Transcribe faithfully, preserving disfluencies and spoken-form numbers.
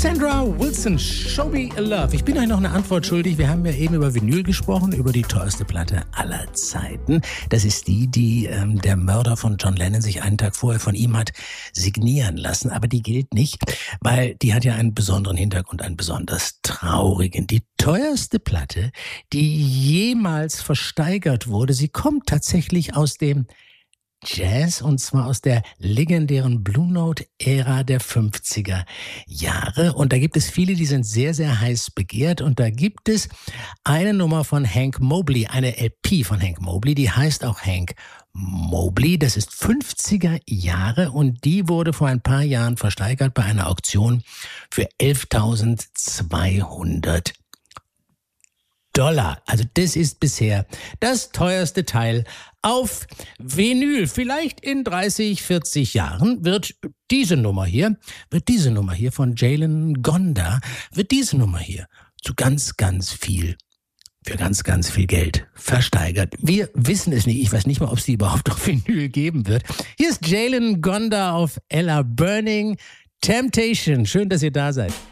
Cassandra Wilson, Show Me a Love. Ich bin euch noch eine Antwort schuldig. Wir haben ja eben über Vinyl gesprochen, über die teuerste Platte aller Zeiten. Das ist die, die ähm, der Mörder von John Lennon sich einen Tag vorher von ihm hat signieren lassen. Aber die gilt nicht, weil die hat ja einen besonderen Hintergrund, einen besonders traurigen. Die teuerste Platte, die jemals versteigert wurde, sie kommt tatsächlich aus dem Jazz, und zwar aus der legendären Blue Note-Ära der fünfziger Jahre. Und da gibt es viele, die sind sehr, sehr heiß begehrt. Und da gibt es eine Nummer von Hank Mobley, eine L P von Hank Mobley, die heißt auch Hank Mobley. Das ist fünfziger Jahre und die wurde vor ein paar Jahren versteigert bei einer Auktion für elftausendzweihundert Dollar. Also das ist bisher das teuerste Teil auf Vinyl. Vielleicht in dreißig, vierzig Jahren wird diese Nummer hier, wird diese Nummer hier von Jalen Gonda, wird diese Nummer hier zu ganz, ganz viel, für ganz, ganz viel Geld versteigert. Wir wissen es nicht. Ich weiß nicht mal, ob es die überhaupt auf Vinyl geben wird. Hier ist Jalen Gonda auf Ella Burning Temptation. Schön, dass ihr da seid.